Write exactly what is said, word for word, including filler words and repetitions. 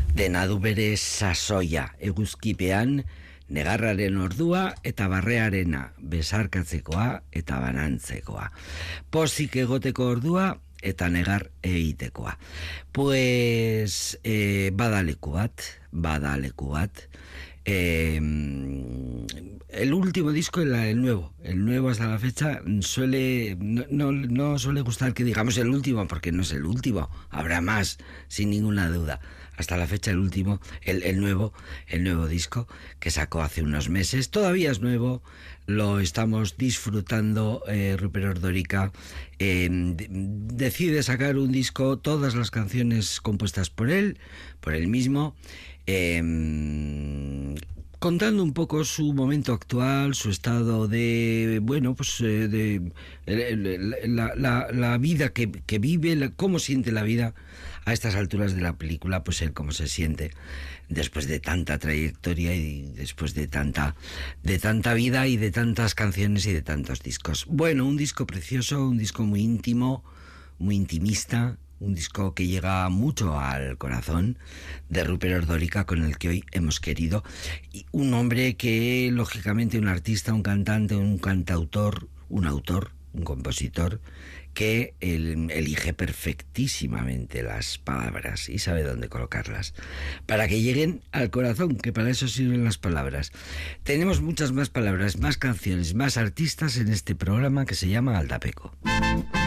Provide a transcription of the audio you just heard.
Dena du bere sasoia, eguzkipean, negarraren ordua eta barrearena, besarkatzekoa eta banantzekoa. Pozik egoteko ordua eta negar egitekoa. Pues eh, badaleku bat, badaleku bat. Eh, el último disco, el, el nuevo, el nuevo hasta la fecha suele no, no, no suele gustar que digamos el último, porque no es el último, habrá más, sin ninguna duda. Hasta la fecha el último, el, el nuevo, el nuevo disco que sacó hace unos meses, todavía es nuevo, lo estamos disfrutando. eh, Rupert Ordórica eh, de, decide sacar un disco, todas las canciones compuestas por él, por él mismo, eh, contando un poco su momento actual, su estado de, bueno, pues eh, de la, la, la vida que, que vive, la, cómo siente la vida a estas alturas de la película, pues él cómo se siente después de tanta trayectoria y después de tanta, de tanta vida y de tantas canciones y de tantos discos. Bueno, un disco precioso, un disco muy íntimo, muy intimista, un disco que llega mucho al corazón de Rupert Ordórica, con el que hoy hemos querido. Y un hombre que, lógicamente, un artista, un cantante, un cantautor, un autor, un compositor, que él elige perfectísimamente las palabras y sabe dónde colocarlas para que lleguen al corazón, que para eso sirven las palabras. Tenemos muchas más palabras, más canciones, más artistas en este programa que se llama Aldapeco.